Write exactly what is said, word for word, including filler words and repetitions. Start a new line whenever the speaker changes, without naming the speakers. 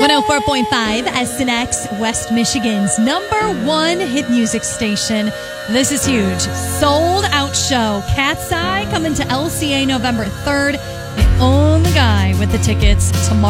one oh four point five S N X, West Michigan's number one hit music station. This is huge. Sold out show. Cat's Eye coming to L C A November third. They own the guy with the tickets tomorrow.